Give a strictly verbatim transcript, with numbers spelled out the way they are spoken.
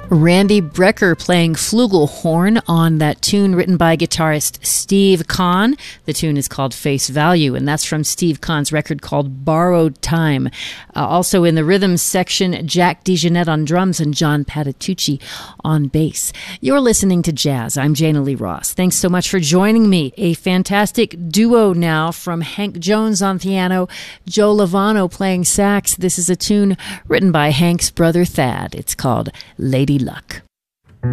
Randy Brecker playing flugelhorn on that tune written by guitarist Steve Kahn. The tune is called Face Value, and that's from Steve Kahn's record called Borrowed Time. Uh, also in the rhythm section, Jack DeJohnette on drums and John Patitucci on bass. You're listening to Jazz. I'm Jana Lee Ross. Thanks so much for joining me. A fantastic duo now from Hank Jones on piano, Joe Lovano playing sax. This is a tune written by Hank's brother Thad. It's called Lady Luck.